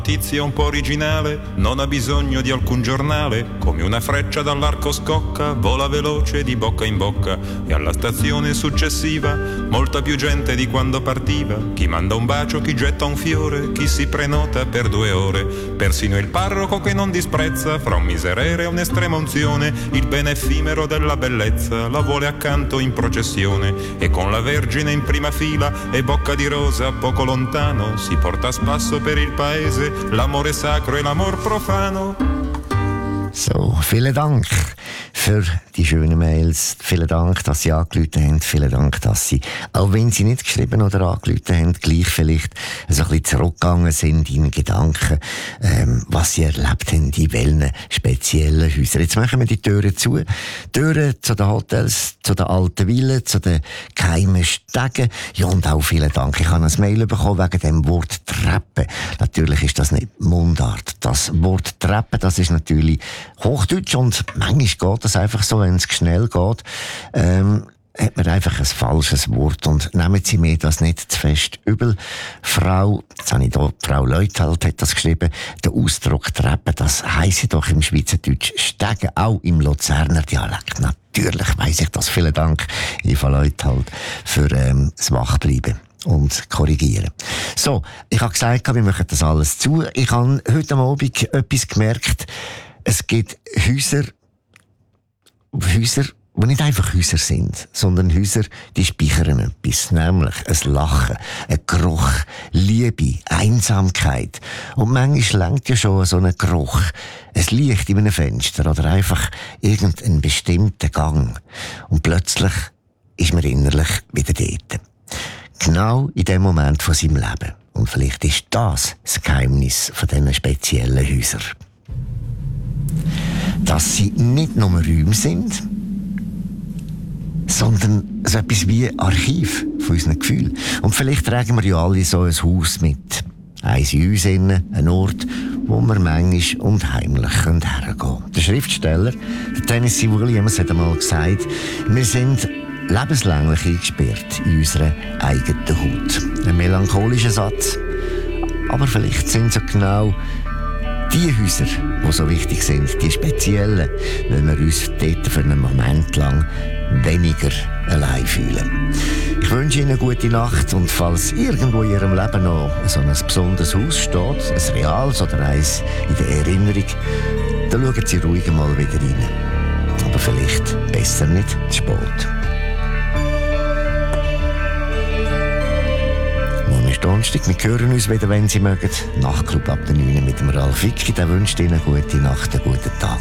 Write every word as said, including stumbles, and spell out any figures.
Notizia un po' originale, non ha bisogno di alcun giornale, come una freccia dall'arco scocca, vola veloce di bocca in bocca e alla stazione successiva molta più gente di quando partiva, chi manda un bacio, chi getta un fiore, chi si prenota per due ore, persino il parroco che non disprezza fra un miserere e un'estrema unzione, il bene effimero della bellezza la vuole accanto in processione e con la Vergine in prima fila e bocca di rosa poco lontano si porta a spasso per il paese l'amore sacro e l'amor profano. So, vielen Dank für die schönen Mails. Vielen Dank, dass Sie angerufen haben. Vielen Dank, dass Sie, auch wenn Sie nicht geschrieben oder angerufen haben, gleich vielleicht so ein bisschen zurückgegangen sind in Gedanken, ähm, was Sie erlebt haben in welchen speziellen Häusern. Jetzt machen wir die Türen zu. Türen zu den Hotels, zu den alten Villen, zu den geheimen Stegen. Ja, und auch vielen Dank. Ich habe ein Mail bekommen wegen dem Wort Treppe. Natürlich ist das nicht Mundart. Das Wort Treppe, das ist natürlich Hochdeutsch und manchmal geht das einfach so, wenn es schnell geht, ähm, hat man einfach ein falsches Wort und nehmen Sie mir das nicht zu fest übel. Frau, jetzt habe ich da, Frau Leuthalt hat das geschrieben, der Ausdruck Treppe, das heisse doch im Schweizerdeutsch Stegen, auch im Luzerner Dialekt. Natürlich weiss ich das. Vielen Dank, Eva Leuthalt, für ähm, das Wachbleiben und korrigieren. So, ich habe gesagt, wir machen das alles zu. Ich habe heute Abend etwas gemerkt. Es gibt Häuser, Häuser, die nicht einfach Häuser sind, sondern Häuser, die speichern etwas, nämlich ein Lachen, ein Geruch, Liebe, Einsamkeit. Und manchmal lenkt ja schon so ein Geruch, ein Licht in einem Fenster oder einfach irgendeinen bestimmten Gang. Und plötzlich ist man innerlich wieder dort. Genau in dem Moment von seinem Leben. Und vielleicht ist das das Geheimnis von diesen speziellen Häusern. Dass sie nicht nur Räume sind, sondern so etwas wie ein Archiv von unseren Gefühlen. Und vielleicht tragen wir ja alle so ein Haus mit. Eins in uns innen, ein Ort, wo wir manchmal und heimlich hergehen können. Der Schriftsteller, der Tennessee Williams, hat einmal gesagt, wir sind lebenslänglich eingesperrt in unserer eigenen Haut. Ein melancholischer Satz. Aber vielleicht sind so genau die Häuser, die so wichtig sind, die speziellen, wenn wir uns dort für einen Moment lang weniger allein fühlen. Ich wünsche Ihnen eine gute Nacht und falls irgendwo in Ihrem Leben noch so ein besonderes Haus steht, ein reales oder eins in der Erinnerung, dann schauen Sie ruhig mal wieder rein. Aber vielleicht besser nicht zu spät. Donnerstag. Wir hören uns wieder, wenn Sie mögen. Nachtclub ab der neun mit dem Ralf Wicki. Der wünscht Ihnen eine gute Nacht, einen guten Tag.